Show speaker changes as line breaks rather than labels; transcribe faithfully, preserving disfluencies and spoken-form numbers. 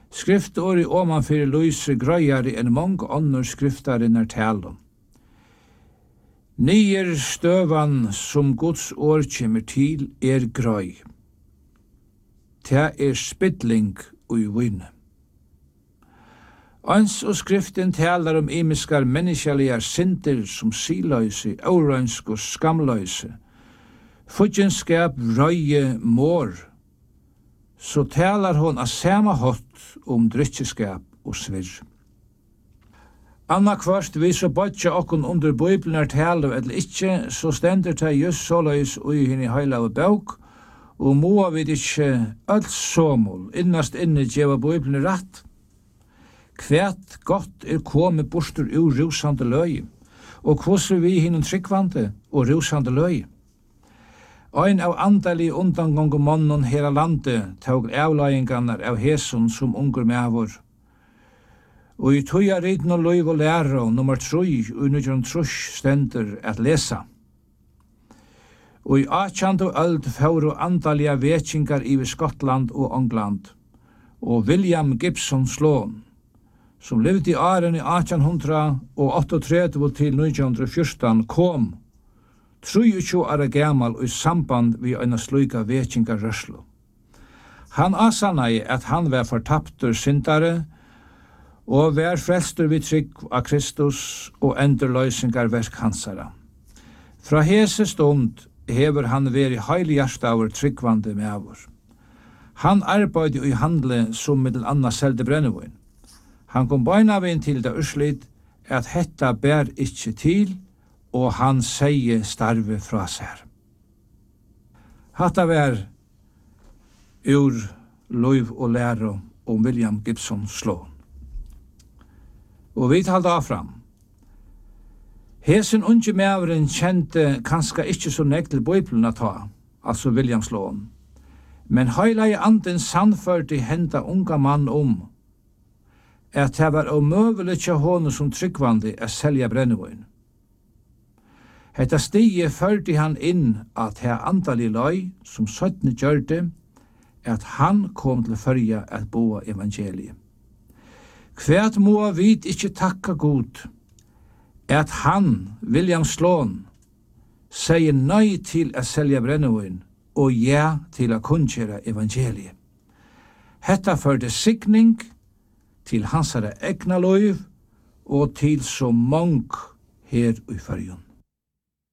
Skriftåret omanfyr lyser grøyere enn mange andre skriftarinnar talum. Nyer støvan som Guds år kommer til er grøy. Ta er spidling og vinne. Ans og skriften talar om imiskar menneskeligar synder som siløyse, aurønsk og skamløyse, fudgenskap, røye, mår, så talar hon av samme hot om drykkeskap og svirr. Anna kvart vi så bodja okkon under Bibelen er talar eller ikkje, så stender ta just såleis ui hinn i heila og bøk, og må vi ikkje alt såmål, innast inne djeva Bibelen rett. Kvært godt er kommet bostur ur rusande løy, og hvordan vi hinnom tryggvande og rusande løy. Ein av andali undangong mannen her av landet tog avløyngarnar av hesun som ungur mevor. Og i tuja riden og løyv og læra, nummer troi, og nitjan trus stender at lesa. Og i atjandu öld fóru andalia vetjingar i Skottland og England, og William Gibson Sloan, som levde i åren i atjan hundra og åttatrettivu til nítjan hundrað og fjúrtan, kom treogtjúgu ára gamal i samband við eina slíka vetjingarrørslu. Han asannaði at han var fortaptur syndare og var frelstur við trygg av Kristus og endurløysingarverk hansara. Fra hese stund hever han veri heiligjastaur tryggvande mevur. Han arbeidde i handle som middel anna selde brennevin. Han kom beinavinn til det urslit at hetta bær ikkje til, og han seie starve fra seg. Hatta var ur Løyv og læro om William Gibson Sloan. Og vi talte av fram. Hesen unge meveren kjente kanskje ikkje så nekt til Bibelen å ta, altså William Sloan, men heila i anden sannførte henda unga mann om at det var omøvelig til hånden som tryggvande å selja brennevin. Hetta stige førte han inn at her andalig løy som søttene gjørte at han kom til førja at boa evangeliet. Kvært må vi ikkje takka god at han, William Sloan, sier nei til å selja brennevin og ja til å kunngjera evangeliet. Hetta førte sikning til hansare egna løyv og til så mong her i Førjun.